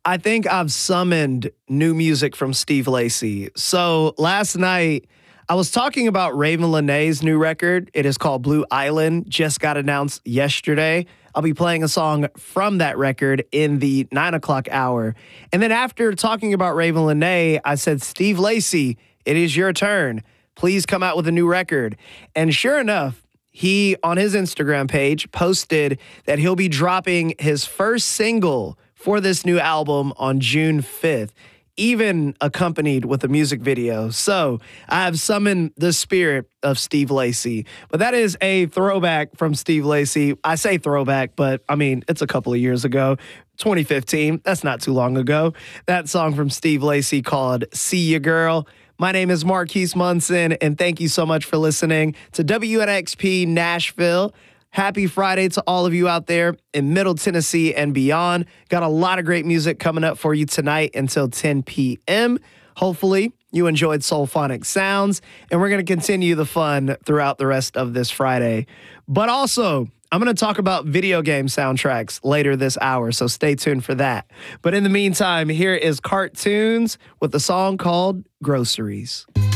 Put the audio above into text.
I think I've summoned new music from Steve Lacy. So last night, I was talking about Raven Lenae's new record. It is called Blue Island, just got announced yesterday. I'll be playing a song from that record in the 9 o'clock hour. And then after talking about Raven Lenae, I said, Steve Lacy, it is your turn. Please come out with a new record. And sure enough, he, on his Instagram page, posted that he'll be dropping his first single for this new album on June 5th, even accompanied with a music video. So I have summoned the spirit of Steve Lacy. But that is a throwback from Steve Lacy. I say throwback, but I mean, it's a couple of years ago. 2015, that's not too long ago. That song from Steve Lacy called See Ya Girl. My name is Marquise Munson, and thank you so much for listening to WNXP Nashville. Happy Friday to all of you out there in Middle Tennessee and beyond. Got a lot of great music coming up for you tonight until 10 p.m. Hopefully, you enjoyed Soulphonic Sounds, and we're going to continue the fun throughout the rest of this Friday. But also, I'm going to talk about video game soundtracks later this hour, so stay tuned for that. But in the meantime, here is Cartoons with a song called Groceries.